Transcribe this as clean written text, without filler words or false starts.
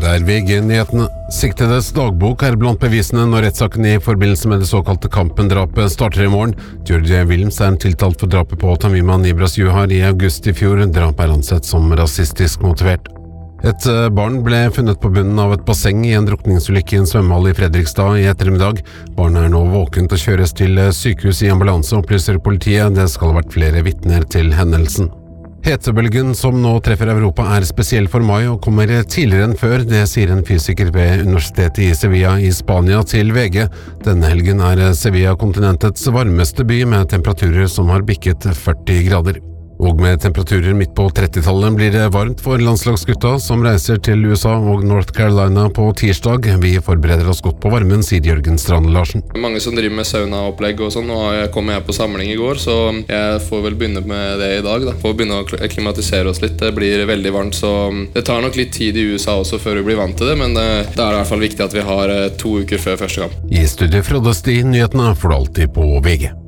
Her VG-nyhetene. Siktedes dagbok blant bevisene når rettssaken i forbindelse med det såkalte Kampen-drapet starter i morgen. George Williams tiltalt for drapet på Tamima Nibras Juhar i august i fjor. Drapet ansett som rasistisk motivert. Et barn ble funnet på bunnen av et basseng i en drukningsulykke i en svømmehall i Fredrikstad i ettermiddag. Barnet nå våkent og kjøres til sykehus i ambulanse, opplyser politiet. Det skal ha vært flere vitner til hendelsen. Hetebølgen som nå treffer Europa spesiell for mai og kommer tidligere enn før, det sier en fysiker ved Universitetet i Sevilla i Spania til VG. Denne helgen Sevilla kontinentets varmeste by med temperaturer som har bikket 40 grader. Og med temperaturer midt på 30-tallet blir det varmt for landslagsgutta som reiser til USA og North Carolina på tirsdag. Vi forbereder oss godt på varmen, sier Jørgen Strand Larsen. Mange som driver med saunaopplegg og sånn, og kom jeg på samling i går, så jeg får vel begynne med det i dag da. Får begynne å klimatisere oss litt. Det blir veldig varmt, så det tar nok litt tid i USA også før vi blir vant til det, men det i hvert fall viktig at vi har 2 uker før første kamp. I studiet Frode Sti, nyhetene får du alltid på VG.